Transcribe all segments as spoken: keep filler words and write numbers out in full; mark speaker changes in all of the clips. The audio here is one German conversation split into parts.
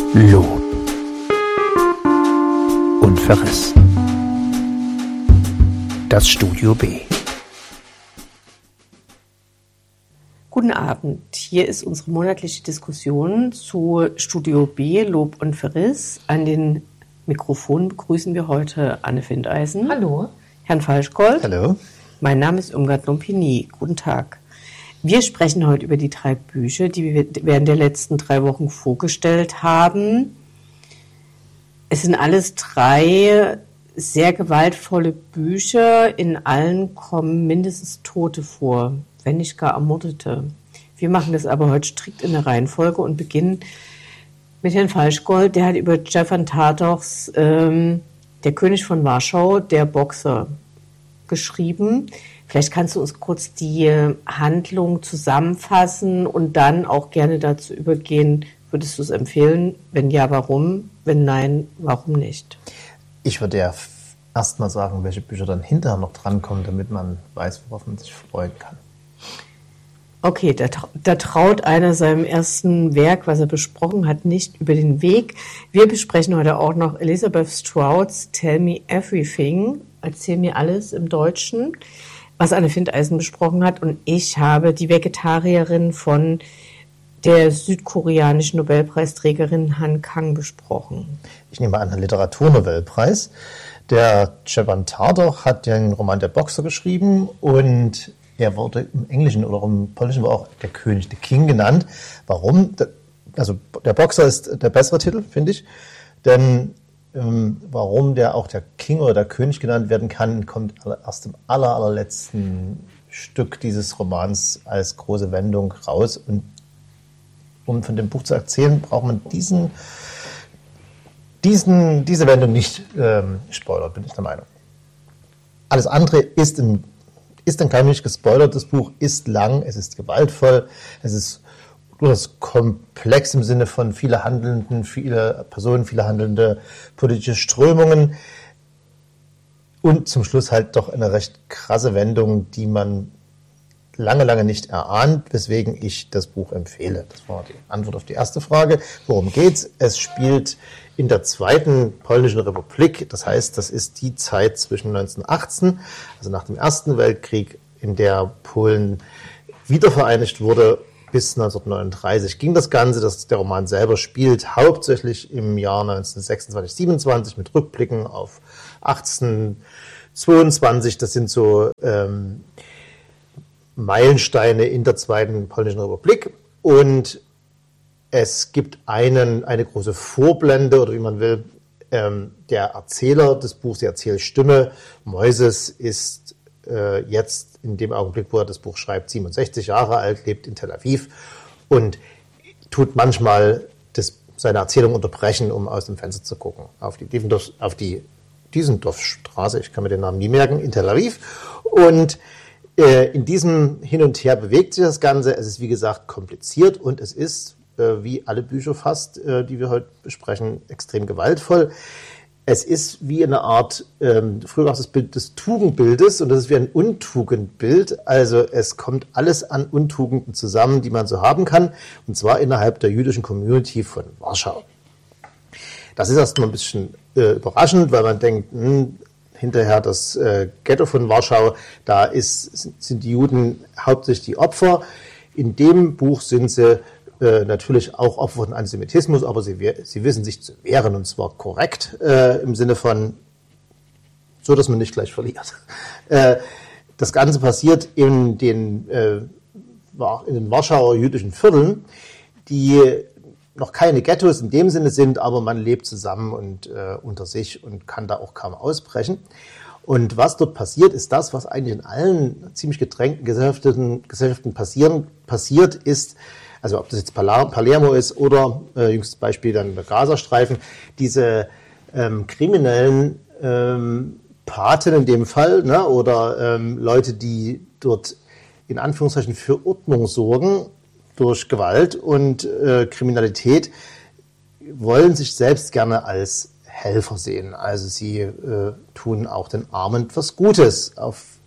Speaker 1: Lob und Verriss. Das Studio B.
Speaker 2: Guten Abend, hier ist unsere monatliche Diskussion zu Studio B, Lob und Verriss. An den Mikrofonen begrüßen wir heute Anne Findeisen.
Speaker 3: Hallo.
Speaker 2: Herrn Falschgold.
Speaker 4: Hallo.
Speaker 2: Mein Name ist Irmgard Lompini. Guten Tag. Wir sprechen heute über die drei Bücher, die wir während der letzten drei Wochen vorgestellt haben. Es sind alles drei sehr gewaltvolle Bücher. In allen kommen mindestens Tote vor, wenn nicht gar Ermordete. Wir machen das aber heute strikt in der Reihenfolge und beginnen mit Herrn Falschgold. Der hat über Stefan Tardochs ähm, Der König von Warschau, der Boxer, geschrieben. Vielleicht kannst du uns kurz die Handlung zusammenfassen und dann auch gerne dazu übergehen. Würdest du es empfehlen? Wenn ja, warum? Wenn nein, warum nicht?
Speaker 4: Ich würde ja erst mal sagen, welche Bücher dann hinterher noch drankommen, damit man weiß, worauf man sich freuen kann.
Speaker 2: Okay, da, da traut einer seinem ersten Werk, was er besprochen hat, nicht über den Weg. Wir besprechen heute auch noch Elizabeth Strouds Tell Me Everything, Erzähl mir alles im Deutschen, was Anne Findeisen besprochen hat. Und ich habe Die Vegetarierin von der südkoreanischen Nobelpreisträgerin Han Kang besprochen.
Speaker 4: Ich nehme an, einen Literaturnobelpreis. Der Stefan Tardoch hat den Roman Der Boxer geschrieben und er wurde im Englischen oder im Polnischen war auch der König, the King genannt. Warum? Also der Boxer ist der bessere Titel, finde ich. Denn ähm, warum der auch der King oder der König genannt werden kann, kommt erst im aller, allerletzten Stück dieses Romans als große Wendung raus. Und um von dem Buch zu erzählen, braucht man diesen, diesen, diese Wendung nicht ähm, spoilern, bin ich der Meinung. Alles andere ist im Ist dann kein wenig gespoilert, das Buch ist lang, es ist gewaltvoll, es ist durchaus komplex im Sinne von viele Handelnden, viele Personen, viele handelnde politische Strömungen und zum Schluss halt doch eine recht krasse Wendung, die man lange, lange nicht erahnt, weswegen ich das Buch empfehle. Das war die Antwort auf die erste Frage. Worum geht's? Es spielt in der zweiten polnischen Republik, das heißt, das ist die Zeit zwischen neunzehnhundertachtzehn, also nach dem Ersten Weltkrieg, in der Polen wiedervereinigt wurde, bis neunzehnhundertneununddreißig ging das Ganze. Das, der Roman selber spielt hauptsächlich im Jahr neunzehnhundertsechsundzwanzig siebenundzwanzig mit Rückblicken auf achtzehnhundertzweiundzwanzig. Das sind so ähm, Meilensteine in der zweiten polnischen Republik und es gibt einen, eine große Vorblende oder wie man will, ähm, der Erzähler des Buchs, die Erzählstimme, Moises, ist äh, jetzt in dem Augenblick, wo er das Buch schreibt, siebenundsechzig Jahre alt, lebt in Tel Aviv und tut manchmal das, seine Erzählung unterbrechen, um aus dem Fenster zu gucken, auf die, Diefendorf, auf die Diesendorfstraße, ich kann mir den Namen nie merken, in Tel Aviv und in diesem Hin und Her bewegt sich das Ganze. Es ist, wie gesagt, kompliziert und es ist, äh, wie alle Bücher fast, äh, die wir heute besprechen, extrem gewaltvoll. Es ist wie eine Art, ähm, früher war es das Bild des Tugendbildes und das ist wie ein Untugendbild. Also es kommt alles an Untugenden zusammen, die man so haben kann, und zwar innerhalb der jüdischen Community von Warschau. Das ist erstmal ein bisschen äh, überraschend, weil man denkt, mh, hinterher das äh, Ghetto von Warschau, da ist, sind die Juden hauptsächlich die Opfer. In dem Buch sind sie äh, natürlich auch Opfer von Antisemitismus, aber sie, sie wissen sich zu wehren, und zwar korrekt, äh, im Sinne von, so dass man nicht gleich verliert. Äh, das Ganze passiert in den, äh, in den Warschauer jüdischen Vierteln, die noch keine Ghettos in dem Sinne sind, aber man lebt zusammen und äh, unter sich und kann da auch kaum ausbrechen. Und was dort passiert, ist das, was eigentlich in allen ziemlich gedrängten Gesellschaften, Gesellschaften passieren, passiert ist, also ob das jetzt Palermo ist oder äh, jüngstes Beispiel dann der Gazastreifen, diese ähm, kriminellen ähm, Paten in dem Fall, ne, oder ähm, Leute, die dort in Anführungszeichen für Ordnung sorgen, durch Gewalt und äh, Kriminalität, wollen sich selbst gerne als Helfer sehen. Also sie äh, tun auch den Armen etwas Gutes auf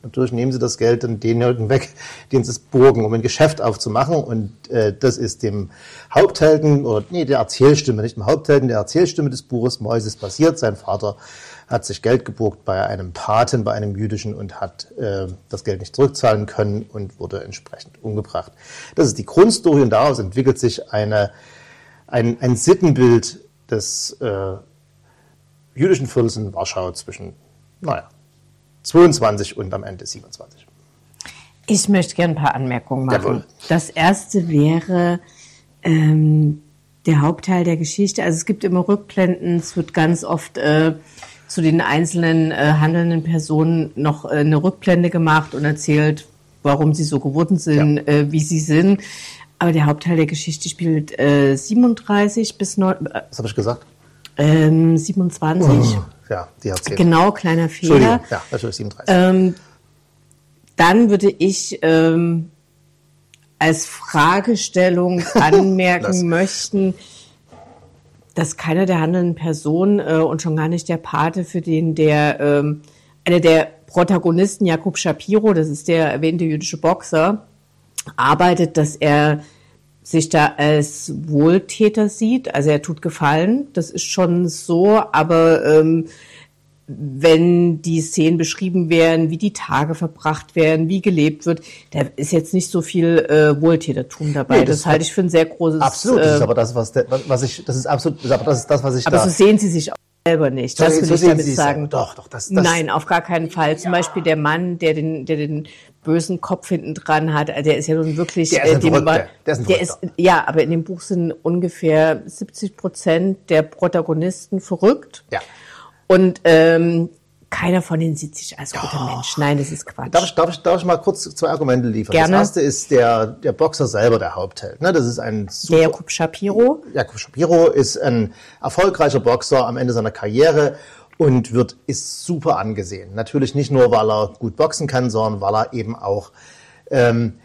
Speaker 4: Natürlich nehmen sie das Geld dann denjenigen weg, den sie es borgen, um ein Geschäft aufzumachen. Und äh, das ist dem Haupthelden, oder nee, der Erzählstimme, nicht dem Haupthelden, der Erzählstimme des Buches Moises passiert. Sein Vater hat sich Geld geborgt bei einem Paten, bei einem jüdischen, und hat äh, das Geld nicht zurückzahlen können und wurde entsprechend umgebracht. Das ist die Grundstory, und daraus entwickelt sich eine, ein, ein Sittenbild des äh, jüdischen Viertels in Warschau zwischen, naja, zweiundzwanzig und am Ende siebenundzwanzig.
Speaker 2: Ich möchte gerne ein paar Anmerkungen machen.
Speaker 4: Jawohl.
Speaker 2: Das erste wäre ähm, der Hauptteil der Geschichte. Also es gibt immer Rückblenden, es wird ganz oft äh, zu den einzelnen äh, handelnden Personen noch äh, eine Rückblende gemacht und erzählt, warum sie so geworden sind, ja. äh, wie sie sind. Aber der Hauptteil der Geschichte spielt äh, siebenunddreißig bis neun. Äh,
Speaker 4: Was habe ich gesagt?
Speaker 2: Ähm, siebenundzwanzig.
Speaker 4: Oh, ja, die erzählt.
Speaker 2: Genau, kleiner Fehler.
Speaker 4: Entschuldigung, ja, natürlich siebenunddreißig.
Speaker 2: Ähm, dann würde ich ähm, als Fragestellung anmerken möchten, dass keiner der handelnden Personen äh, und schon gar nicht der Pate, für den der ähm, einer der Protagonisten, Jakob Shapiro, das ist der erwähnte jüdische Boxer, arbeitet, dass er sich da als Wohltäter sieht. Also er tut Gefallen, das ist schon so, aber ähm, wenn die Szenen beschrieben werden, wie die Tage verbracht werden, wie gelebt wird, da ist jetzt nicht so viel äh, Wohltätertum dabei. Nee, das, das halte ich für ein sehr großes...
Speaker 4: Absolut, das ist aber das, was, der, was ich, das ist absolut, das ist aber das ist das, was ich
Speaker 2: aber
Speaker 4: da...
Speaker 2: Aber so sehen Sie sich auch selber nicht.
Speaker 4: So,
Speaker 2: das will
Speaker 4: so
Speaker 2: ich damit sagen.
Speaker 4: Doch, doch, das, das...
Speaker 2: Nein, auf gar keinen Fall. Zum ja. Beispiel der Mann, der den, der den bösen Kopf hinten dran hat, der ist ja nun wirklich...
Speaker 4: Der ist ein
Speaker 2: dem
Speaker 4: Verrückter. Der ist ein
Speaker 2: der ist, ja, aber in dem Buch sind ungefähr siebzig Prozent der Protagonisten verrückt.
Speaker 4: Ja.
Speaker 2: Und ähm, keiner von denen sieht sich als guter oh. Mensch. Nein, das ist Quatsch.
Speaker 4: Darf ich, darf ich, darf ich mal kurz zwei Argumente liefern?
Speaker 2: Gerne.
Speaker 4: Das erste ist der, der Boxer selber, der Hauptheld. Ne, das ist ein super,
Speaker 2: der Jakob Shapiro.
Speaker 4: Jakob Shapiro ist ein erfolgreicher Boxer am Ende seiner Karriere und wird, ist super angesehen. Natürlich nicht nur, weil er gut boxen kann, sondern weil er eben auch ähm,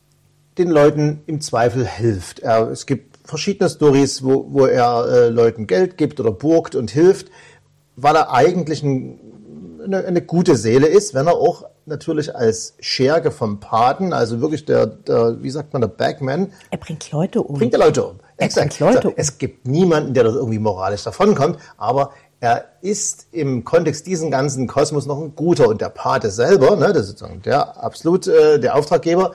Speaker 4: den Leuten im Zweifel hilft. Er, es gibt verschiedene Storys, wo, wo er äh, Leuten Geld gibt oder burgt und hilft, weil er eigentlich ein Eine, eine gute Seele ist, wenn er auch natürlich als Scherge vom Paten, also wirklich der, der, wie sagt man, der Bagman.
Speaker 2: Er bringt Leute um.
Speaker 4: Bringt er Leute um.
Speaker 2: Er
Speaker 4: Exakt.
Speaker 2: bringt Leute um.
Speaker 4: Es gibt niemanden, der das irgendwie moralisch davonkommt, aber er ist im Kontext diesen ganzen Kosmos noch ein guter, und der Pate selber, ne, das ist sozusagen der absolut äh, der Auftraggeber,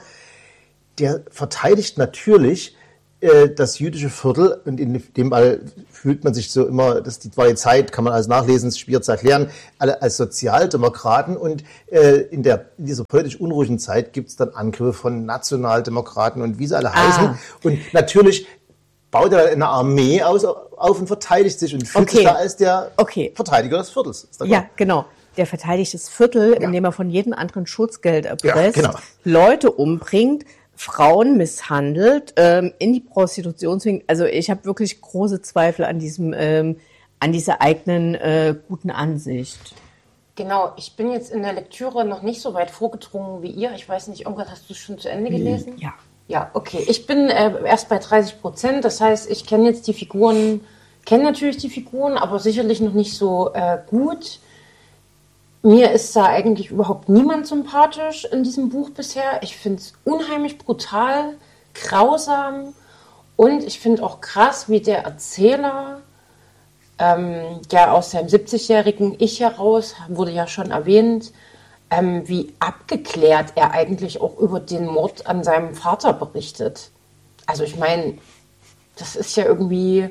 Speaker 4: der verteidigt natürlich das jüdische Viertel, und in dem Fall fühlt man sich so immer, das war die Zeit, kann man alles nachlesen, es ist schwierig zu erklären, alle als Sozialdemokraten, und äh, in, der, in dieser politisch unruhigen Zeit gibt es dann Angriffe von Nationaldemokraten und wie sie alle ah. heißen, und natürlich baut er eine Armee aus, auf und verteidigt sich und fühlt
Speaker 2: okay.
Speaker 4: sich da als der
Speaker 2: okay.
Speaker 4: Verteidiger des Viertels.
Speaker 2: Ja, genau. Der verteidigt das Viertel, ja. indem er von jedem anderen Schutzgeld erpresst,
Speaker 4: ja, genau.
Speaker 2: Leute umbringt, Frauen misshandelt, ähm, in die Prostitution zwingt. Also ich habe wirklich große Zweifel an diesem, ähm, an dieser eigenen äh, guten Ansicht.
Speaker 3: Genau, ich bin jetzt in der Lektüre noch nicht so weit vorgedrungen wie ihr. Ich weiß nicht, irgendwann hast du es schon zu Ende gelesen?
Speaker 2: Ja.
Speaker 3: Ja, okay. Ich bin äh, erst bei dreißig Prozent. Das heißt, ich kenne jetzt die Figuren, kenne natürlich die Figuren, aber sicherlich noch nicht so äh, gut. Mir ist da eigentlich überhaupt niemand sympathisch in diesem Buch bisher. Ich finde es unheimlich brutal, grausam, und ich finde auch krass, wie der Erzähler, ähm, ja aus seinem siebzigjährigen Ich heraus, wurde ja schon erwähnt, ähm, wie abgeklärt er eigentlich auch über den Mord an seinem Vater berichtet. Also ich meine, das ist ja irgendwie...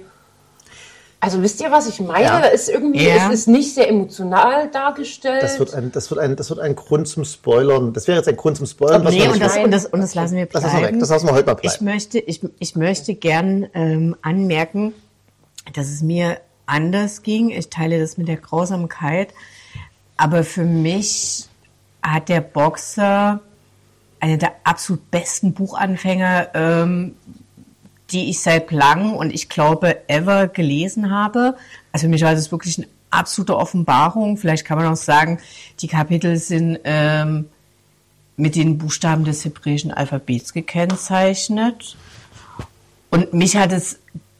Speaker 3: Also wisst ihr, was ich meine?
Speaker 4: Ja.
Speaker 3: Da ist irgendwie,
Speaker 2: ja.
Speaker 3: es ist nicht sehr emotional dargestellt.
Speaker 4: Das wird ein, das wird ein, das wird ein Grund zum Spoilern. Das wäre jetzt ein Grund zum Spoilern.
Speaker 2: Nee, und das, und, das, und das lassen wir bleiben.
Speaker 4: Das lassen wir weg. Das lassen wir heute mal bleiben.
Speaker 2: Ich möchte, ich, ich möchte gern ähm, anmerken, dass es mir anders ging. Ich teile das mit der Grausamkeit. Aber für mich hat der Boxer einer der absolut besten Buchanfänger, ähm, die ich seit langem und ich glaube ever gelesen habe. Also für mich war das wirklich eine absolute Offenbarung. Vielleicht kann man auch sagen, die Kapitel sind ähm, mit den Buchstaben des hebräischen Alphabets gekennzeichnet. Und mich hat es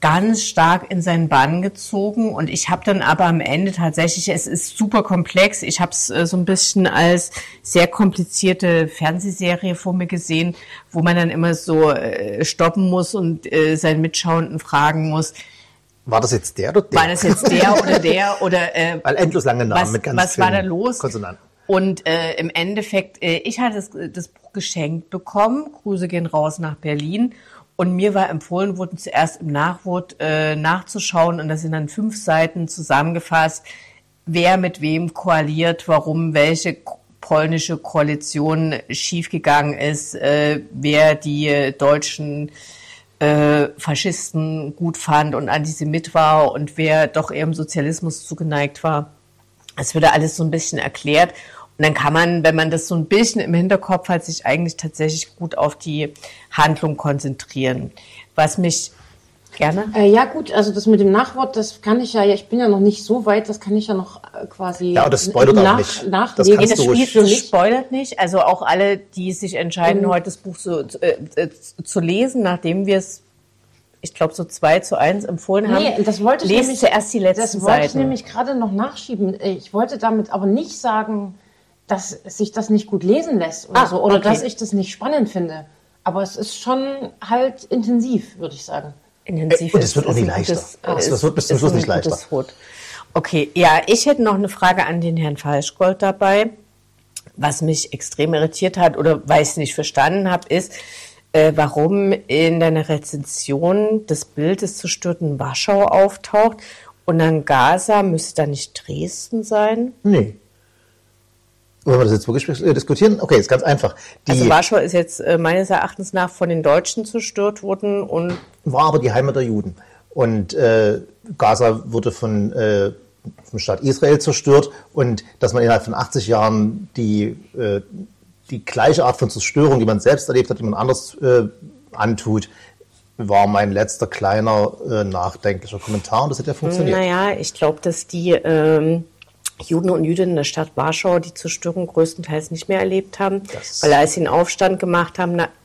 Speaker 2: ganz stark in seinen Bann gezogen und ich habe dann aber am Ende tatsächlich, es ist super komplex, ich habe es äh, so ein bisschen als sehr komplizierte Fernsehserie vor mir gesehen, wo man dann immer so äh, stoppen muss und äh, seinen Mitschauenden fragen muss,
Speaker 4: war das jetzt der oder der?
Speaker 2: War das jetzt der oder der oder äh,
Speaker 4: Weil endlos lange Namen
Speaker 2: was,
Speaker 4: mit ganz
Speaker 2: was war da los?
Speaker 4: Konsonanten.
Speaker 2: Und äh, im Endeffekt, äh, ich hatte das, das Buch geschenkt bekommen, Grüße gehen raus nach Berlin. Und mir war empfohlen worden, zuerst im Nachwort äh, nachzuschauen. Und das sind dann fünf Seiten zusammengefasst, wer mit wem koaliert, warum welche polnische Koalition schiefgegangen ist, äh, wer die äh, deutschen äh, Faschisten gut fand und Antisemit war und wer doch eher im Sozialismus zugeneigt war. Es wird alles so ein bisschen erklärt. Und dann kann man, wenn man das so ein bisschen im Hinterkopf hat, sich eigentlich tatsächlich gut auf die Handlung konzentrieren. Was mich gerne...
Speaker 3: Äh, ja gut, also das mit dem Nachwort, das kann ich ja, ich bin ja noch nicht so weit, das kann ich ja noch äh, quasi...
Speaker 4: Ja, das spoilert
Speaker 3: nach,
Speaker 4: auch nicht.
Speaker 3: Nachlegen.
Speaker 4: Das
Speaker 2: Das
Speaker 4: Spiel
Speaker 2: Spiel spoilert nicht. Also auch alle, die sich entscheiden,
Speaker 3: Mhm.
Speaker 2: heute das Buch so, äh, äh, zu lesen, nachdem wir es, ich glaube, so zwei zu eins empfohlen haben.
Speaker 3: Nee, das wollte ich
Speaker 2: lest
Speaker 3: nämlich,
Speaker 2: zuerst die letzten
Speaker 3: das wollte ich
Speaker 2: Seiten.
Speaker 3: nämlich gerade noch nachschieben. Ich wollte damit aber nicht sagen, dass sich das nicht gut lesen lässt oder
Speaker 2: Ah,
Speaker 3: so, oder
Speaker 2: okay.
Speaker 3: dass ich das nicht spannend finde. Aber es ist schon halt intensiv, würde ich sagen.
Speaker 2: Intensiv
Speaker 4: Und es wird
Speaker 2: ist-
Speaker 4: auch nicht
Speaker 2: ist ein
Speaker 4: leichter.
Speaker 2: gutes-
Speaker 4: Das
Speaker 2: ist-
Speaker 4: wird bis zum
Speaker 2: ist
Speaker 4: Schluss
Speaker 2: ein
Speaker 4: nicht leichter.
Speaker 2: gutes Wort. Okay, ja, ich hätte noch eine Frage an den Herrn Falschgold dabei. Was mich extrem irritiert hat oder weil ich es nicht verstanden habe, ist, äh, warum in deiner Rezension das Bild des zerstörten Warschau auftaucht und dann Gaza, müsste da nicht Dresden sein?
Speaker 4: Nee. Wollen wir das jetzt wirklich äh, diskutieren? Okay, ist ganz einfach. Die
Speaker 2: Also Warschau ist jetzt äh, meines Erachtens nach von den Deutschen zerstört worden und
Speaker 4: war aber die Heimat der Juden. Und äh, Gaza wurde von, äh, vom Staat Israel zerstört. Und dass man innerhalb von achtzig Jahren die, äh, die gleiche Art von Zerstörung, die man selbst erlebt hat, die man anders äh, antut, war mein letzter kleiner äh, nachdenklicher Kommentar. Und das hat ja funktioniert.
Speaker 2: naja, ich glaube, dass die ähm, Juden und Jüdinnen in der Stadt Warschau die Zerstörung größtenteils nicht mehr erlebt haben,
Speaker 4: Das-
Speaker 2: weil als sie einen Aufstand gemacht haben, na,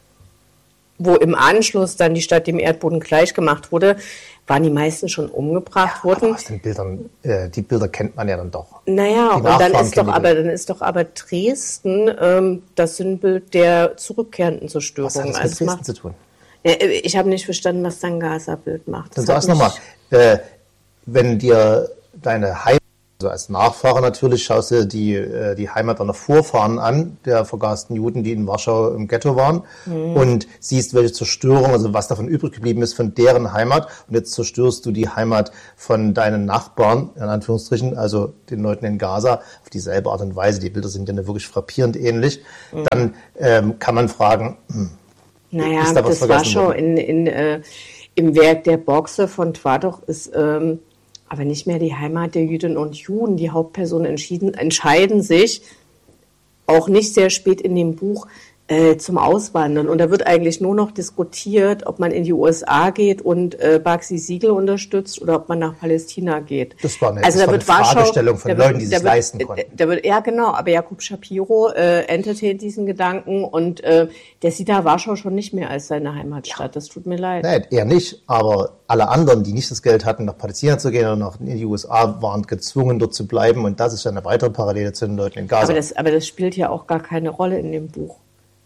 Speaker 2: wo im Anschluss dann die Stadt dem Erdboden gleich gemacht wurde, waren die meisten schon umgebracht
Speaker 4: Aber
Speaker 2: worden.
Speaker 4: aus den Bildern, äh, die Bilder kennt man ja dann doch.
Speaker 2: Naja,
Speaker 4: Die
Speaker 2: und dann
Speaker 4: Nachfahren
Speaker 2: ist doch
Speaker 4: kennen die
Speaker 2: aber dann ist doch aber Dresden ähm, das Sinnbild der zurückkehrenden Zerstörung.
Speaker 4: Was hat das mit
Speaker 2: Also es
Speaker 4: Dresden
Speaker 2: macht-
Speaker 4: zu tun?
Speaker 2: Ja, ich habe nicht verstanden, was dein Gaza-Bild macht.
Speaker 4: Dann
Speaker 2: Das
Speaker 4: sag
Speaker 2: hat
Speaker 4: es
Speaker 2: mich-
Speaker 4: nochmal. Äh, wenn dir deine Heimat, also als Nachfahre natürlich, schaust du die, äh, die Heimat deiner Vorfahren an, der vergasten Juden, die in Warschau im Ghetto waren, und siehst, welche Zerstörung, also was davon übrig geblieben ist von deren Heimat. Und jetzt zerstörst du die Heimat von deinen Nachbarn, in Anführungsstrichen, also den Leuten in Gaza, auf dieselbe Art und Weise. Die Bilder sind ja wirklich frappierend ähnlich. Dann ähm, kann man fragen, hm,
Speaker 2: Naja,
Speaker 4: Ist da was
Speaker 2: das
Speaker 4: vergessen
Speaker 2: Warschau
Speaker 4: worden?
Speaker 2: in, in, äh, im Werk der Boxe von Twardoch ist ähm, aber nicht mehr die Heimat der Jüdinnen und Juden. Die Hauptpersonen entschieden, entscheiden sich, auch nicht sehr spät in dem Buch, äh, zum Auswandern. Und da wird eigentlich nur noch diskutiert, ob man in die U S A geht und äh, Baxi Siegel unterstützt oder ob man nach Palästina geht.
Speaker 4: Das war eine-
Speaker 2: also
Speaker 4: das
Speaker 2: da
Speaker 4: war
Speaker 2: wird
Speaker 4: eine
Speaker 2: Warschau,
Speaker 4: Fragestellung von
Speaker 2: da
Speaker 4: Leuten, die
Speaker 2: da
Speaker 4: sich's leisten
Speaker 2: äh,
Speaker 4: konnten.
Speaker 2: Da wird, ja, genau, aber Jakob Shapiro äh, entertaint diesen Gedanken und äh, der sieht da Warschau schon nicht mehr als seine Heimatstadt. Das tut mir leid.
Speaker 4: Nein, er nicht, aber alle anderen, die nicht das Geld hatten, nach Palästina zu gehen oder nach in die U S A, waren gezwungen, dort zu bleiben. Und das ist ja eine weitere Parallele zu den Leuten in Gaza.
Speaker 2: Aber das, aber das spielt ja auch gar keine Rolle in dem Buch.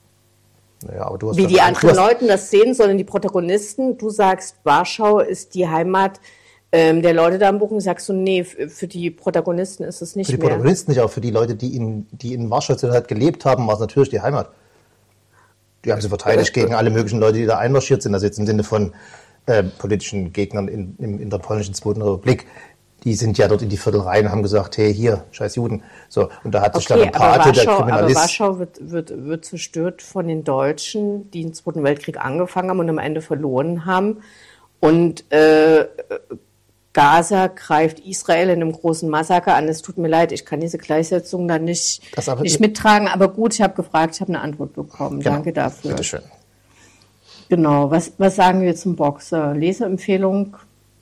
Speaker 4: naja, aber du hast
Speaker 2: Wie
Speaker 4: doch-
Speaker 2: die
Speaker 4: du
Speaker 2: anderen
Speaker 4: hast-
Speaker 2: Leute das sehen, sondern die Protagonisten. Du sagst, Warschau ist die Heimat ähm, der Leute da im Buch. Und sagst du, nee, f- für die Protagonisten ist es nicht
Speaker 4: Für die
Speaker 2: mehr.
Speaker 4: Protagonisten nicht, aber für die Leute, die in, die in Warschau zu der Zeit gelebt haben, war es natürlich die Heimat. Die haben sie verteidigt gegen alle möglichen Leute, die da einmarschiert sind. Also jetzt im Sinne von äh, politischen Gegnern in, in, in der polnischen Zweiten Republik. Die sind ja dort in die Viertel rein und haben gesagt, hey, hier, scheiß Juden. So, und da hat sich
Speaker 2: Okay,
Speaker 4: dann ein
Speaker 2: aber
Speaker 4: Pate, der
Speaker 2: Warschau, aber
Speaker 4: Kriminalist...
Speaker 2: Warschau wird, wird, wird zerstört von den Deutschen, die den Zweiten Weltkrieg angefangen haben und am Ende verloren haben. Und äh, Gaza greift Israel in einem großen Massaker an. Es tut mir leid, ich kann diese Gleichsetzung da nicht,
Speaker 4: Das aber-
Speaker 2: nicht mittragen. Aber gut, ich habe gefragt, ich habe eine Antwort bekommen.
Speaker 4: Genau,
Speaker 2: Danke dafür.
Speaker 4: Bitteschön.
Speaker 2: Genau, was, was sagen wir zum Boxer? Leseempfehlung?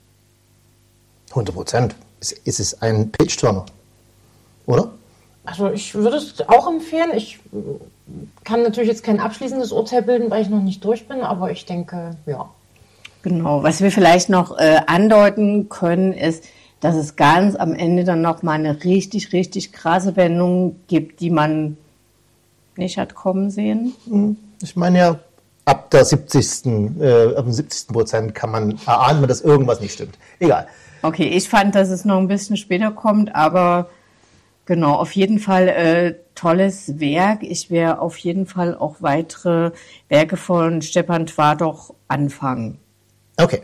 Speaker 4: hundert Prozent. Ist, ist es ein Page-Turner, oder?
Speaker 3: Also ich würde es auch empfehlen. Ich kann natürlich jetzt kein abschließendes Urteil bilden, weil ich noch nicht durch bin, aber ich denke, ja.
Speaker 2: Genau, was wir vielleicht noch äh, andeuten können, ist, dass es ganz am Ende dann noch mal eine richtig, richtig krasse Wendung gibt, die man nicht hat kommen sehen.
Speaker 4: Ich meine ja, ab der siebzigsten Äh, ab dem siebzigsten Prozent kann man erahnen, dass irgendwas nicht stimmt. Egal.
Speaker 2: Okay, ich fand, dass es noch ein bisschen später kommt, aber genau, auf jeden Fall äh, tolles Werk. Ich werde auf jeden Fall auch weitere Werke von Stepan Twardoch anfangen.
Speaker 4: Okay.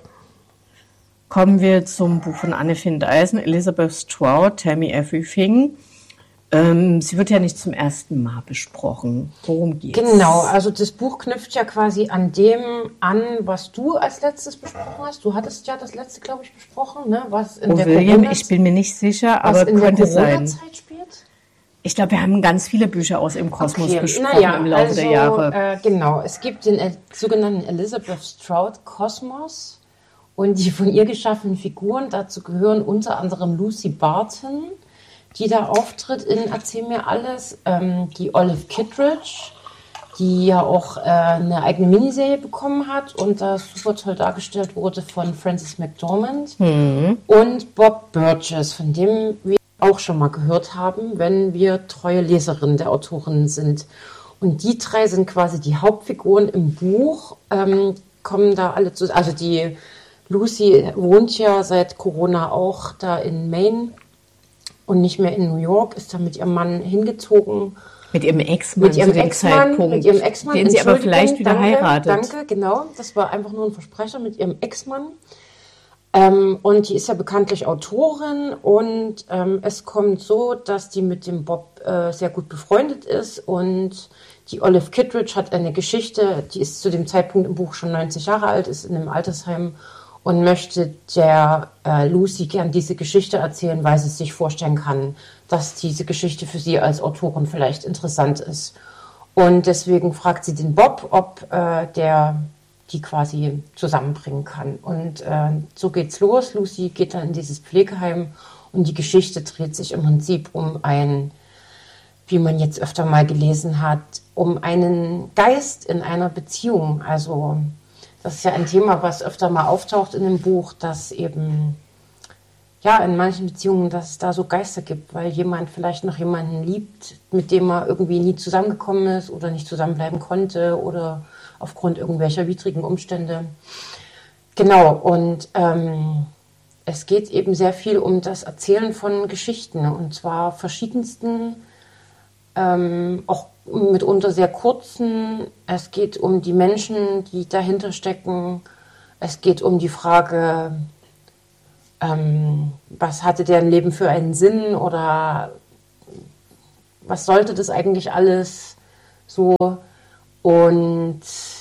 Speaker 2: Kommen wir zum Buch von Anne Findeisen, Elizabeth Strout, Tell Me Everything. Ähm, sie wird ja nicht zum ersten Mal besprochen. Worum geht's?
Speaker 3: Genau, also das Buch knüpft ja quasi an dem an, was du als letztes besprochen hast. Du hattest ja das letzte, glaube ich, besprochen, ne? Was in
Speaker 2: oh,
Speaker 3: der
Speaker 2: William,
Speaker 3: Corona-
Speaker 2: ich bin mir nicht sicher,
Speaker 3: was
Speaker 2: aber
Speaker 3: in
Speaker 2: könnte
Speaker 3: der
Speaker 2: sein.
Speaker 3: Corona-Zeit spielt?
Speaker 2: Ich glaube, wir haben ganz viele Bücher aus dem Kosmos
Speaker 3: Okay,
Speaker 2: besprochen
Speaker 3: naja,
Speaker 2: im Laufe
Speaker 3: also,
Speaker 2: der Jahre.
Speaker 3: Äh, genau, es gibt den äh, sogenannten Elizabeth Strout Kosmos und die von ihr geschaffenen Figuren. Dazu gehören unter anderem Lucy Barton, die da auftritt in Erzähl mir alles, ähm, die Olive Kittredge, die ja auch äh, eine eigene Miniserie bekommen hat und da super toll dargestellt wurde von Frances McDormand,
Speaker 2: Mhm.
Speaker 3: und Bob Burgess, von dem wir auch schon mal gehört haben, wenn wir treue Leserinnen der Autorin sind. Und die drei sind quasi die Hauptfiguren im Buch, ähm, kommen da alle zu, also die Lucy wohnt ja seit Corona auch da in Maine und nicht mehr in New York, ist da mit ihrem Mann hingezogen.
Speaker 2: Mit ihrem Ex-Mann
Speaker 3: Mit ihrem
Speaker 2: zu dem
Speaker 3: Ex-Mann,
Speaker 2: Zeitpunkt,
Speaker 3: mit ihrem Ex-Mann,
Speaker 2: den sie aber
Speaker 3: Entschuldigung,
Speaker 2: vielleicht wieder
Speaker 3: danke,
Speaker 2: heiratet.
Speaker 3: Danke, genau. Das war einfach nur ein Versprecher mit ihrem Ex-Mann. Ähm, und die ist ja bekanntlich Autorin und ähm, es kommt so, dass die mit dem Bob äh, sehr gut befreundet ist und die Olive Kittredge hat eine Geschichte, die ist zu dem Zeitpunkt im Buch schon neunzig Jahre alt, ist in einem Altersheim und möchte der äh, Lucy gern diese Geschichte erzählen, weil sie sich vorstellen kann, dass diese Geschichte für sie als Autorin vielleicht interessant ist. Und deswegen fragt sie den Bob, ob äh, der die quasi zusammenbringen kann. Und äh, so geht's los. Lucy geht dann in dieses Pflegeheim und die Geschichte dreht sich im Prinzip um ein, wie man jetzt öfter mal gelesen hat, um einen Geist in einer Beziehung. Also das ist ja ein Thema, was öfter mal auftaucht in dem Buch, dass eben ja in manchen Beziehungen, dass es da so Geister gibt, weil jemand vielleicht noch jemanden liebt, mit dem er irgendwie nie zusammengekommen ist oder nicht zusammenbleiben konnte oder aufgrund irgendwelcher widrigen Umstände. Genau, und ähm, es geht eben sehr viel um das Erzählen von Geschichten und zwar verschiedensten, ähm, auch mitunter sehr kurzen. Es geht um die Menschen, die dahinter stecken. Es geht um die Frage, ähm, was hatte deren Leben für einen Sinn oder was sollte das eigentlich alles so. Und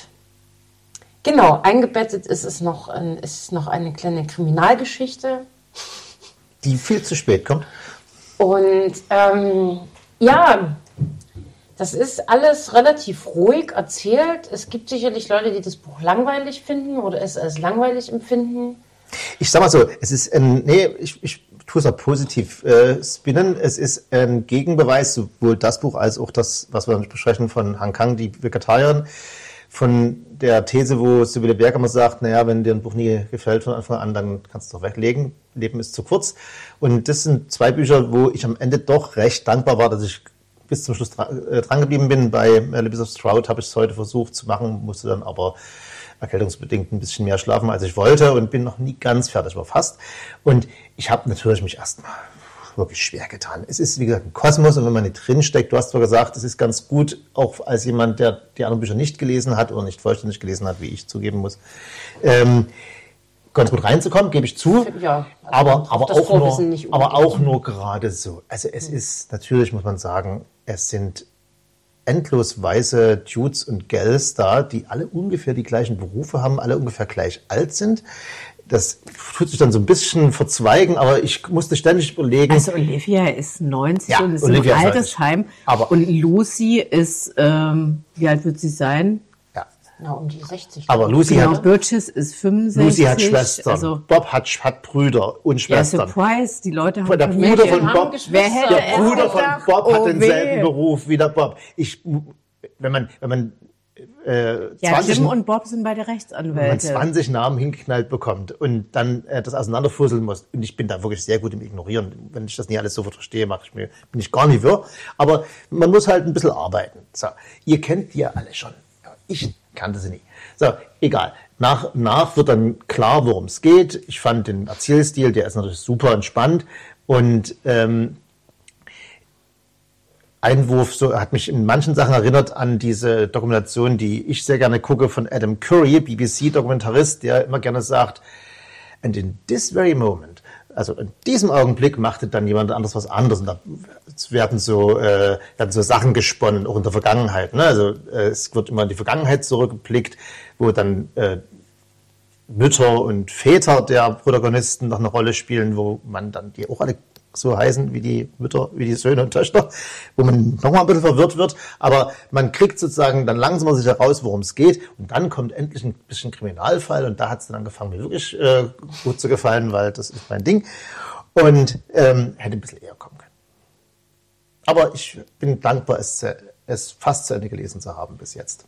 Speaker 3: genau, eingebettet ist es noch, ein, ist es noch eine kleine Kriminalgeschichte.
Speaker 4: Die viel zu spät kommt.
Speaker 3: Und ähm, ja, das ist alles relativ ruhig erzählt. Es gibt sicherlich Leute, die das Buch langweilig finden oder es als langweilig empfinden.
Speaker 4: Ich sag mal so, es ist ein, nee, ich, ich tue es auch positiv äh, spinnen. Es ist ein Gegenbeweis, sowohl das Buch als auch das, was wir besprechen von Han Kang, die Vegetarierin, von der These, wo Sibylle Berger immer sagt, naja, wenn dir ein Buch nie gefällt von Anfang an, dann kannst du es doch weglegen. Leben ist zu kurz. Und das sind zwei Bücher, wo ich am Ende doch recht dankbar war, dass ich bis zum Schluss dran, äh, dran geblieben bin. Bei Elizabeth Strout habe ich es heute versucht zu machen, musste dann aber erkältungsbedingt ein bisschen mehr schlafen, als ich wollte und bin noch nie ganz fertig, aber fast. Und ich habe natürlich mich erstmal wirklich schwer getan. Es ist, wie gesagt, ein Kosmos und wenn man nicht drinsteckt, du hast zwar gesagt, es ist ganz gut, auch als jemand, der die anderen Bücher nicht gelesen hat oder nicht vollständig gelesen hat, wie ich zugeben muss, ähm, ganz gut reinzukommen, gebe ich zu,
Speaker 3: Ja, also
Speaker 4: aber, aber,
Speaker 3: das
Speaker 4: auch
Speaker 3: Vorwissen
Speaker 4: nur,
Speaker 3: nicht
Speaker 4: aber
Speaker 3: unbedingt.
Speaker 4: auch nur gerade so. Also es ist, natürlich muss man sagen, es sind endlos weiße Dudes und Gals da, die alle ungefähr die gleichen Berufe haben, alle ungefähr gleich alt sind. Das tut sich dann so ein bisschen verzweigen, aber ich musste ständig überlegen.
Speaker 2: Also Olivia ist neunzig
Speaker 4: Ja,
Speaker 2: und ist
Speaker 4: Olivia
Speaker 2: im
Speaker 4: ist
Speaker 2: Altersheim.
Speaker 4: Aber-
Speaker 2: und Lucy ist, ähm, wie alt wird sie sein?
Speaker 4: ja.
Speaker 3: Na, um die sechzig.
Speaker 4: Aber Lucy
Speaker 2: Genau,
Speaker 4: hat,
Speaker 2: Burgess ist fünfundsechzig.
Speaker 4: Lucy hat Schwestern,
Speaker 2: Also,
Speaker 4: Bob hat, hat Brüder und
Speaker 2: ja,
Speaker 4: Schwestern.
Speaker 2: Surprise, die Leute haben
Speaker 4: Der
Speaker 2: Familie.
Speaker 4: Bruder von
Speaker 3: haben
Speaker 4: Bob,
Speaker 3: Geschwister.
Speaker 2: Wer hätte
Speaker 4: der
Speaker 2: es
Speaker 4: Bruder von
Speaker 2: gedacht?
Speaker 4: Bob hat
Speaker 2: Oh,
Speaker 4: denselben
Speaker 2: weh.
Speaker 4: Beruf wie der Bob. Ich, wenn man, wenn man äh,
Speaker 2: Ja,
Speaker 4: zwanzig,
Speaker 2: Jim und Bob sind beide
Speaker 4: man
Speaker 2: Rechtsanwälte.
Speaker 4: zwanzig Namen hingeknallt bekommt und dann äh, das auseinanderfusseln muss. Und ich bin da wirklich sehr gut im Ignorieren. Wenn ich das nicht alles sofort verstehe, mache ich mir, bin ich gar nicht wirr. Aber man muss halt ein bisschen arbeiten. So, ihr kennt die ja alle schon. Ich kannte sie nie. So, egal. Nach, nach wird dann klar, worum es geht. Ich fand den Erzählstil, der ist natürlich super entspannt. Und ähm, Einwurf so, hat mich in manchen Sachen erinnert an diese Dokumentation, die ich sehr gerne gucke, von Adam Curry, B B C-Dokumentarist, der immer gerne sagt, and in this very moment, also in diesem Augenblick machte dann jemand anderes was anderes. Und da werden so, äh, werden so Sachen gesponnen, auch in der Vergangenheit. Ne? Also äh, es wird immer in die Vergangenheit zurückgeblickt, wo dann äh, Mütter und Väter der Protagonisten noch eine Rolle spielen, wo man dann die auch alle so heißen wie die Mütter, wie die Söhne und Töchter, wo man nochmal ein bisschen verwirrt wird, aber man kriegt sozusagen dann langsam sich heraus, worum es geht und dann kommt endlich ein bisschen Kriminalfall und da hat es dann angefangen, mir wirklich äh, gut zu gefallen, weil das ist mein Ding und ähm, hätte ein bisschen eher kommen können. Aber ich bin dankbar, es, es fast zu Ende gelesen zu haben bis jetzt.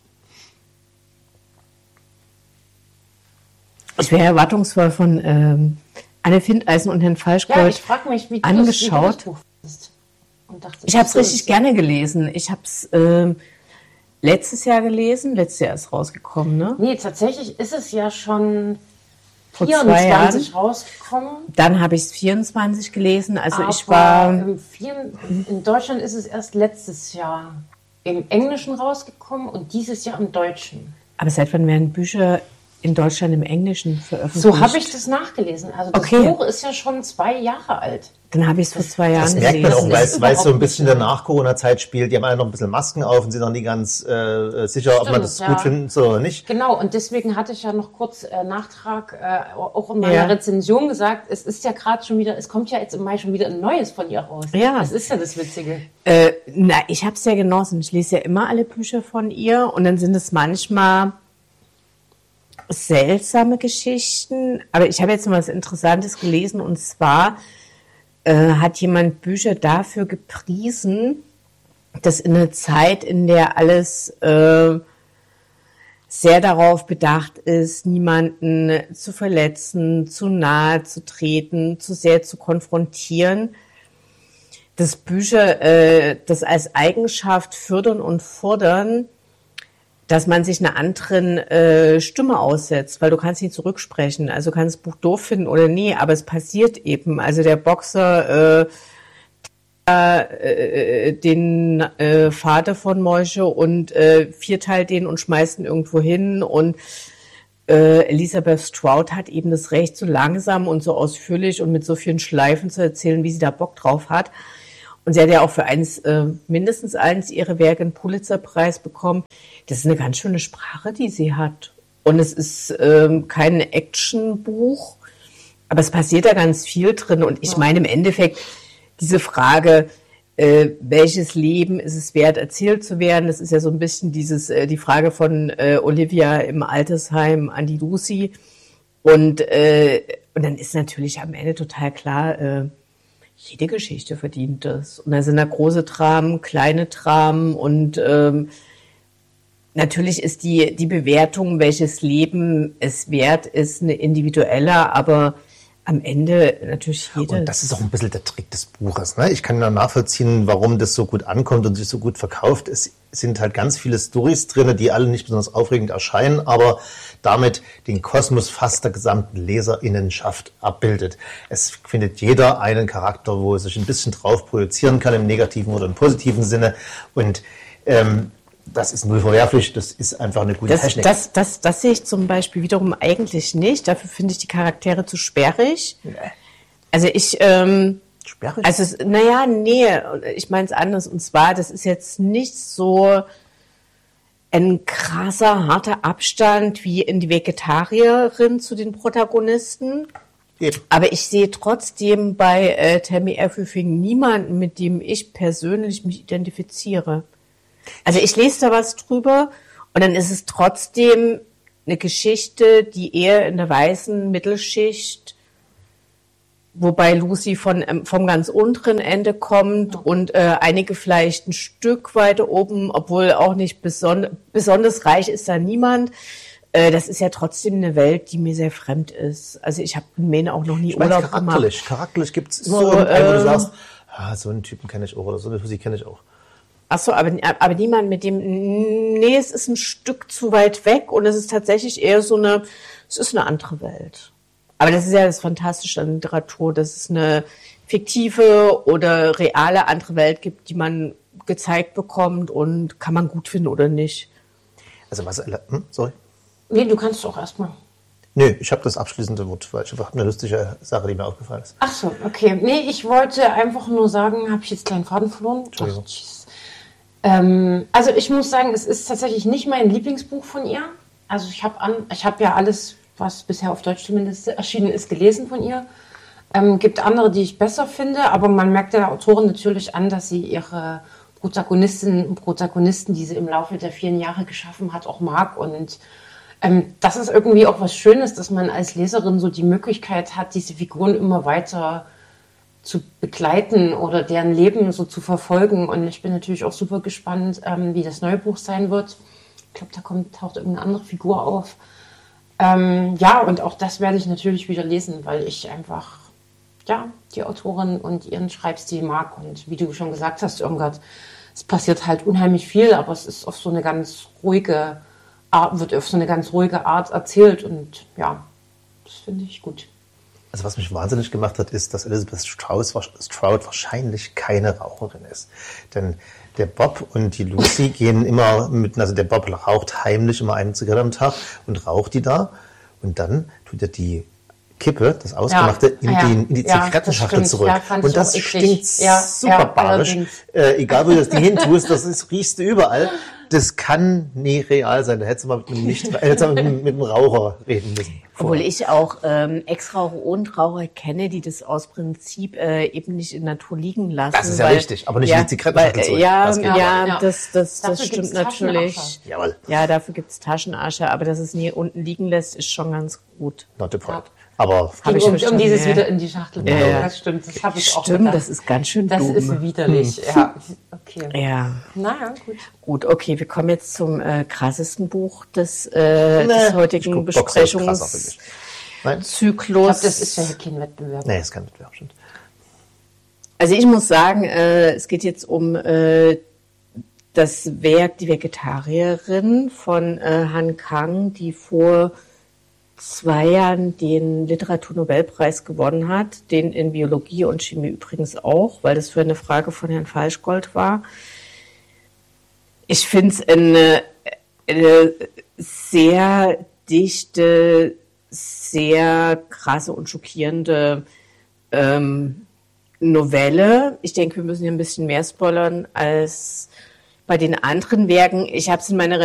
Speaker 2: Ich wäre erwartungsvoll von ähm, Anne Findeisen und Herrn Falschgold
Speaker 3: Ja, ich frage mich, wie du
Speaker 2: angeschaut.
Speaker 3: das, wie du das Buch findest. Und dachte,
Speaker 2: Ich habe es
Speaker 3: so
Speaker 2: richtig
Speaker 3: ist-
Speaker 2: gerne gelesen. Ich habe es ähm, letztes Jahr gelesen. Letztes Jahr ist rausgekommen, ne?
Speaker 3: Nee, tatsächlich ist es ja schon
Speaker 2: Vor zwei
Speaker 3: vierundzwanzig
Speaker 2: Jahren.
Speaker 3: rausgekommen.
Speaker 2: Dann habe ich es vierundzwanzig gelesen. Also
Speaker 3: aber
Speaker 2: ich war...
Speaker 3: im vier, in Deutschland ist es erst letztes Jahr im Englischen rausgekommen und dieses Jahr im Deutschen.
Speaker 2: Aber seit wann werden Bücher in Deutschland im Englischen veröffentlicht?
Speaker 3: So habe ich das nachgelesen. Also das
Speaker 2: Okay.
Speaker 3: Buch ist ja schon zwei Jahre alt.
Speaker 2: Dann habe ich es vor zwei Jahren
Speaker 4: Das merkt man
Speaker 2: gelesen.
Speaker 4: auch, weil
Speaker 3: ist
Speaker 4: es weil es so ein
Speaker 3: überhaupt
Speaker 4: bisschen in der Nach-Corona-Zeit spielt. Die haben alle noch ein bisschen Masken auf und sind noch nie ganz äh, sicher, ob man
Speaker 3: Stimmt,
Speaker 4: das
Speaker 3: ja.
Speaker 4: gut finden soll oder nicht.
Speaker 3: Genau, und deswegen hatte ich ja noch kurz äh, Nachtrag äh, auch in meiner
Speaker 2: Ja.
Speaker 3: Rezension gesagt, es ist ja gerade schon wieder, es kommt ja jetzt im Mai schon wieder ein neues von ihr raus.
Speaker 2: Ja.
Speaker 3: Das ist ja das Witzige.
Speaker 2: Äh, na, ich habe es ja genossen. Ich lese ja immer alle Bücher von ihr und dann sind es manchmal seltsame Geschichten. Aber ich habe jetzt mal was Interessantes gelesen und zwar äh, hat jemand Bücher dafür gepriesen, dass in einer Zeit, in der alles äh, sehr darauf bedacht ist, niemanden zu verletzen, zu nahe zu treten, zu sehr zu konfrontieren, dass Bücher äh, das als Eigenschaft fördern und fordern, dass man sich einer anderen äh, Stimme aussetzt, weil du kannst nicht zurücksprechen. Also du kannst das Buch doof finden oder nee, aber es passiert eben. Also der Boxer äh, äh, den äh, Vater von Moische und äh, vierteilt den und schmeißt ihn irgendwo hin und äh, Elizabeth Strout hat eben das Recht, so langsam und so ausführlich und mit so vielen Schleifen zu erzählen, wie sie da Bock drauf hat. Und sie hat ja auch für eins, äh, mindestens eins ihrer Werke einen Pulitzerpreis bekommen. Das ist eine ganz schöne Sprache, die sie hat. Und es ist ähm, kein Actionbuch, aber es passiert da ganz viel drin. Und ich meine im Endeffekt, diese Frage, äh, welches Leben ist es wert, erzählt zu werden, das ist ja so ein bisschen dieses, äh, die Frage von äh, Olivia im Altersheim an die Lucy. Und, äh, und dann ist natürlich am Ende total klar, äh, jede Geschichte verdient das. Und da sind da große Dramen, kleine Dramen und ähm, natürlich ist die, die Bewertung, welches Leben es wert ist, eine individuelle, aber am Ende natürlich jeder.
Speaker 4: Und das ist auch ein bisschen der Trick des Buches. Ne? Ich kann ja nachvollziehen, warum das so gut ankommt und sich so gut verkauft. Es sind halt ganz viele Storys drin, die alle nicht besonders aufregend erscheinen, aber damit den Kosmos fast der gesamten Leserinnenschaft abbildet. Es findet jeder einen Charakter, wo er sich ein bisschen drauf projizieren kann, im negativen oder im positiven Sinne. Und ähm, das ist null verwerflich, das ist einfach eine gute
Speaker 2: Das,
Speaker 4: Technik.
Speaker 2: das, das, das sehe ich zum Beispiel wiederum eigentlich nicht. Dafür finde ich die Charaktere zu sperrig. Also ich, ähm,
Speaker 4: Sperrig?
Speaker 2: also es, naja, nee, ich meine es anders. Und zwar, das ist jetzt nicht so ein krasser, harter Abstand wie in die Vegetarierin zu den Protagonisten.
Speaker 4: Eben.
Speaker 2: Aber ich sehe trotzdem bei äh, Tammy Everything niemanden, mit dem ich persönlich mich identifiziere. Also ich lese da was drüber und dann ist es trotzdem eine Geschichte, die eher in der weißen Mittelschicht wobei Lucy von, ähm, vom ganz unteren Ende kommt
Speaker 3: Ja.
Speaker 2: und äh, einige vielleicht ein Stück weiter oben, obwohl auch nicht beson- besonders reich ist da niemand. Äh, das ist ja trotzdem eine Welt, die mir sehr fremd ist. Also ich habe in Maine auch noch nie
Speaker 4: Ich meine,
Speaker 2: Urlaub gemacht.
Speaker 4: charakterlich, charakterlich gibt es immer
Speaker 2: So,
Speaker 4: irgendeinen, wo du
Speaker 2: ähm,
Speaker 4: sagst, ah, so einen Typen kenne ich auch oder so eine Musik kenne ich auch.
Speaker 2: Ach so, aber, aber niemand mit dem, nee, es ist ein Stück zu weit weg und es ist tatsächlich eher so eine, es ist eine andere Welt. Aber das ist ja das Fantastische an Literatur, dass es eine fiktive oder reale andere Welt gibt, die man gezeigt bekommt und kann man gut finden oder nicht.
Speaker 4: Also was, hm, sorry?
Speaker 3: Nee, du kannst doch erstmal.
Speaker 4: Nö, ich habe das abschließende Wort, weil ich einfach eine lustige Sache, die mir aufgefallen ist.
Speaker 3: Ach so, okay. Nee, ich wollte einfach nur sagen, habe ich jetzt kleinen Faden verloren?
Speaker 4: Entschuldigung.
Speaker 3: Ach, jeez. Ähm, also ich muss sagen, es ist tatsächlich nicht mein Lieblingsbuch von ihr. Also ich habe an, ich habe ja alles, was bisher auf Deutsch zumindest erschienen ist, gelesen von ihr. Ähm, gibt andere, die ich besser finde, aber man merkt der Autorin natürlich an, dass sie ihre Protagonistinnen und Protagonisten, die sie im Laufe der vielen Jahre geschaffen hat, auch mag. Und ähm, das ist irgendwie auch was Schönes, dass man als Leserin so die Möglichkeit hat, diese Figuren immer weiter zu begleiten oder deren Leben so zu verfolgen. Und ich bin natürlich auch super gespannt, ähm, wie das neue Buch sein wird. Ich glaube, da kommt, taucht irgendeine andere Figur auf. Ähm, ja, und auch das werde ich natürlich wieder lesen, weil ich einfach ja, die Autorin und ihren Schreibstil mag. Und wie du schon gesagt hast, Irmgard, es passiert halt unheimlich viel, aber es ist auf so eine ganz ruhige Art, wird auf so eine ganz ruhige Art erzählt. Und ja, das finde ich gut.
Speaker 4: Also was mich wahnsinnig gemacht hat, ist, dass Elizabeth Strauss, Stroud wahrscheinlich keine Raucherin ist. Denn der Bob und die Lucy gehen immer mit, also der Bob raucht heimlich immer eine Zigarette am Tag und raucht die da. Und dann tut er die Kippe, das Ausgemachte, in,
Speaker 3: ja,
Speaker 4: die, in die
Speaker 3: ja,
Speaker 4: Zigarettenschachtel
Speaker 3: das stimmt.
Speaker 4: zurück.
Speaker 3: Ja, fand
Speaker 4: und
Speaker 3: ich
Speaker 4: das
Speaker 3: auch eklig.
Speaker 4: stinkt
Speaker 3: Ja,
Speaker 4: super
Speaker 3: ja,
Speaker 4: barisch.
Speaker 3: allerdings.
Speaker 4: Äh, egal, wo du das Ding hin tust, das ist, riechst du überall. Das kann nie real sein. Da hättest du mal mit einem, nicht, hättest du mal mit, mit einem Raucher reden müssen.
Speaker 2: Obwohl ich auch ähm, Ex-Raucher und Raucher kenne, die das aus Prinzip äh, eben nicht in der Natur liegen lassen.
Speaker 4: Das ist ja
Speaker 2: weil,
Speaker 4: richtig, aber nicht
Speaker 2: ja,
Speaker 4: in die Zigarettenschachtel
Speaker 2: weil,
Speaker 4: zurück.
Speaker 2: Ja,
Speaker 4: Das geht
Speaker 2: ja,
Speaker 4: nicht.
Speaker 2: ja, das, das,
Speaker 3: Dafür
Speaker 2: das stimmt
Speaker 3: gibt's Taschenasche.
Speaker 2: natürlich.
Speaker 4: Jawohl,
Speaker 2: Ja, dafür gibt's Taschenasche, aber dass es nie unten liegen lässt, ist schon ganz gut.
Speaker 4: not the point. Aber
Speaker 2: Hab ich
Speaker 3: um, um
Speaker 2: verstanden,
Speaker 3: dieses
Speaker 2: ja.
Speaker 3: wieder in die Schachtel.
Speaker 2: Ja, ja.
Speaker 3: Das stimmt, das habe ich auch
Speaker 2: Stimmt,
Speaker 3: gedacht.
Speaker 2: das ist ganz schön
Speaker 3: Das
Speaker 2: dumm.
Speaker 3: ist widerlich, ja. Okay.
Speaker 2: Ja,
Speaker 3: Naja, gut.
Speaker 2: gut, okay, wir kommen jetzt zum äh, krassesten Buch des, äh, des heutigen
Speaker 4: ich guck Boxer ist krasser, finde ich. Nein?
Speaker 2: Besprechungszyklus.
Speaker 3: Ich glaube, das ist ja kein Wettbewerb.
Speaker 4: Nee, ist kein Wettbewerb, stimmt.
Speaker 2: Also ich muss sagen, äh, es geht jetzt um äh, das Werk Die Vegetarierin von äh, Han Kang, die vor zwei Jahren den Literaturnobelpreis gewonnen hat, den in Biologie und Chemie übrigens auch, weil das für eine Frage von Herrn Falschgold war. Ich finde es eine, eine sehr dichte, sehr krasse und schockierende ähm, Novelle. Ich denke, wir müssen hier ein bisschen mehr spoilern als bei den anderen Werken. Ich habe es in meiner